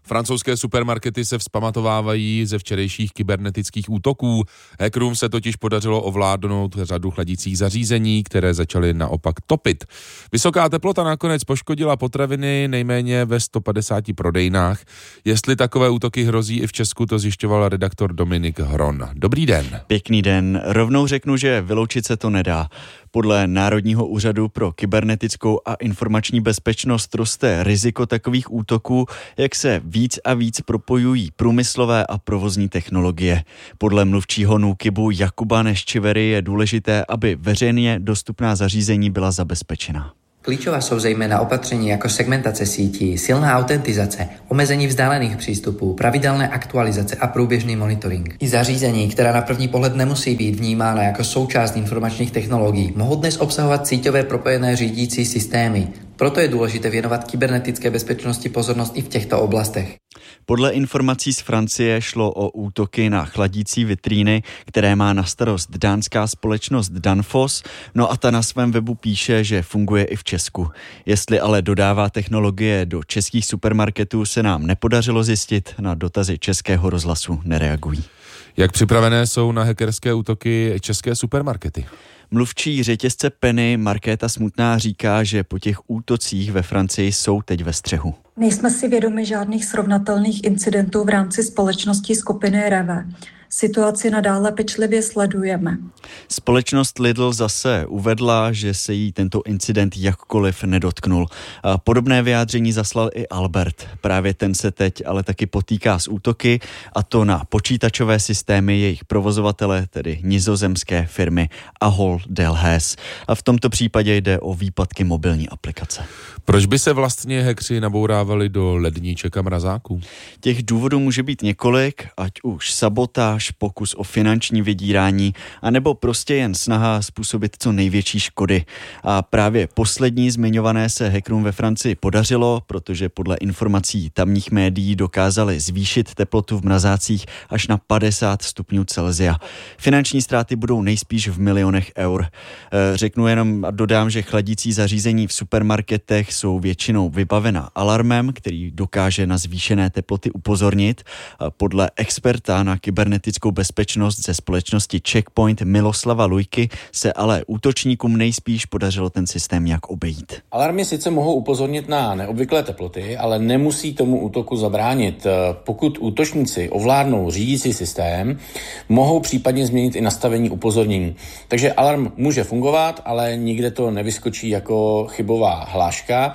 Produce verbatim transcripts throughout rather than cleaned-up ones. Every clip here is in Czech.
Francouzské supermarkety se vzpamatovávají ze včerejších kybernetických útoků. Hackerům se totiž podařilo ovládnout řadu chladicích zařízení, které začaly naopak topit. Vysoká teplota nakonec poškodila potraviny nejméně ve sto padesáti prodejnách. Jestli takové útoky hrozí i v Česku, to zjišťoval redaktor Dominik Hron. Dobrý den. Pěkný den. Rovnou řeknu, že vyloučit se to nedá. Podle Národního úřadu pro kybernetickou a informační bezpečnost roste riziko takových útoků, jak se víc a víc propojují průmyslové a provozní technologie. Podle mluvčího NÚKIBu Jakuba Neščivery je důležité, aby veřejně dostupná zařízení byla zabezpečena. Klíčová jsou zejména opatření jako segmentace sítí, silná autentizace, omezení vzdálených přístupů, pravidelné aktualizace a průběžný monitoring. I zařízení, která na první pohled nemusí být vnímána jako součást informačních technologií, mohou dnes obsahovat síťové propojené řídící systémy. Proto je důležité věnovat kybernetické bezpečnosti pozornost i v těchto oblastech. Podle informací z Francie šlo o útoky na chladící vitríny, které má na starost dánská společnost Danfoss, no a ta na svém webu píše, že funguje i v Česku. Jestli ale dodává technologie do českých supermarketů, se nám nepodařilo zjistit, na dotazy Českého rozhlasu nereagují. Jak připravené jsou na hackerské útoky české supermarkety? Mluvčí řetězce Penny Markéta Smutná říká, že po těch útocích ve Francii jsou teď ve střehu. Nejsme si vědomi žádných srovnatelných incidentů v rámci společnosti skupiny Reve. Situaci nadále pečlivě sledujeme. Společnost Lidl zase uvedla, že se jí tento incident jakkoliv nedotknul. A podobné vyjádření zaslal i Albert. Právě ten se teď ale taky potýká s útoky, a to na počítačové systémy jejich provozovatele, tedy nizozemské firmy Ahold Delhaize. A v tomto případě jde o výpadky mobilní aplikace. Proč by se vlastně hackři nabourávali do ledníček a mrazáků? Těch důvodů může být několik, ať už sabotáž, pokus o finanční vydírání, anebo prostě jen snaha způsobit co největší škody. A právě poslední zmiňované se hackerům ve Francii podařilo, protože podle informací tamních médií dokázali zvýšit teplotu v mrazácích až na padesát stupňů Celsia. Finanční ztráty budou nejspíš v milionech eur. Řeknu jenom a dodám, že chladící zařízení v supermarketech jsou většinou vybavena alarmem, který dokáže na zvýšené teploty upozornit. Podle experta na kybernetickou bezpečnost ze společnosti Checkpoint Miloslava Lujky se ale útočníkům nejspíš podařilo ten systém nějak obejít. Alarmy sice mohou upozornit na neobvyklé teploty, ale nemusí tomu útoku zabránit. Pokud útočníci ovládnou řídící systém, mohou případně změnit i nastavení upozornění. Takže alarm může fungovat, ale nikde to nevyskočí jako chybová hláška.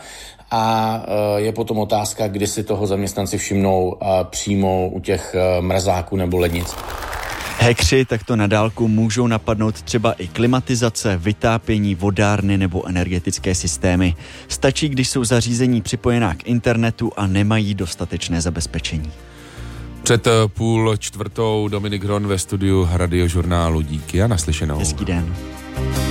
A je potom otázka, kdy si toho zaměstnanci všimnou přímo u těch mrazáků nebo lednic. Hackři takto na dálku můžou napadnout třeba i klimatizace, vytápění, vodárny nebo energetické systémy. Stačí, když jsou zařízení připojená k internetu a nemají dostatečné zabezpečení. Před půl čtvrtou Dominik Hron ve studiu Radiožurnálu. Díky a naslyšenou. Hezký den.